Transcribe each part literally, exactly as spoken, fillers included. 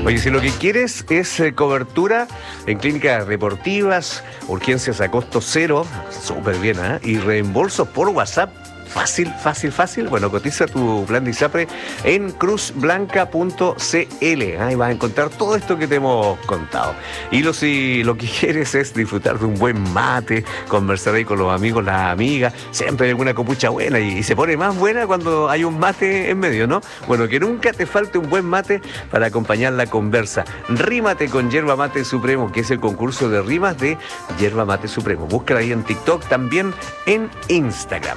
Oye, si lo que quieres es eh, cobertura en clínicas deportivas, urgencias a costo cero, súper bien, ¿eh? Y reembolsos por WhatsApp, fácil, fácil, fácil. Bueno, cotiza tu plan de ISAPRE en cruz blanca punto c l. Ahí vas a encontrar todo esto que te hemos contado. Y lo, si lo que quieres es disfrutar de un buen mate, conversar ahí con los amigos, las amigas, siempre hay alguna copucha buena y, y se pone más buena cuando hay un mate en medio, ¿no? Bueno, que nunca te falte un buen mate para acompañar la conversa. Rímate con Yerba Mate Supremo, que es el concurso de rimas de Yerba Mate Supremo. Búscala ahí en TikTok, también en Instagram.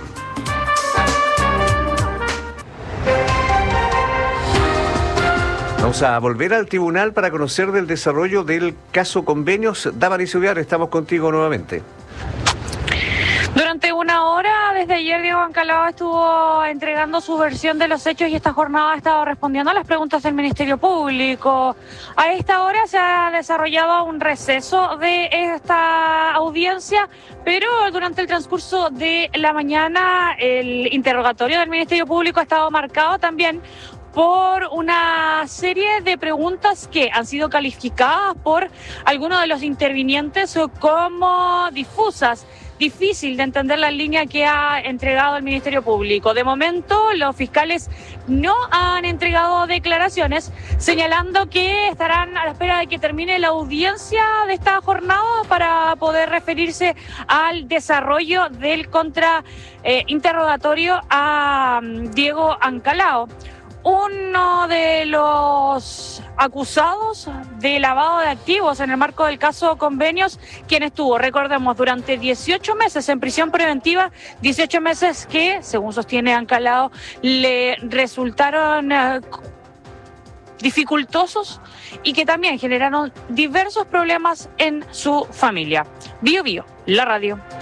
Vamos a volver al tribunal para conocer del desarrollo del caso Convenios. Damaris Ubiar, estamos contigo nuevamente. Durante una hora, desde ayer, Diego Ancalao estuvo entregando su versión de los hechos y esta jornada ha estado respondiendo a las preguntas del Ministerio Público. A esta hora se ha desarrollado un receso de esta audiencia, pero durante el transcurso de la mañana el interrogatorio del Ministerio Público ha estado marcado también por una serie de preguntas que han sido calificadas por algunos de los intervinientes como difusas. Difícil de entender la línea que ha entregado el Ministerio Público. De momento, los fiscales no han entregado declaraciones, señalando que estarán a la espera de que termine la audiencia de esta jornada para poder referirse al desarrollo del contrainterrogatorio eh, a um, Diego Ancalao. Uno de los acusados de lavado de activos en el marco del caso Convenios, quien estuvo, recordemos, durante dieciocho meses en prisión preventiva, dieciocho meses que, según sostiene Ancalao, le resultaron eh, dificultosos y que también generaron diversos problemas en su familia. Bio Bio, la radio.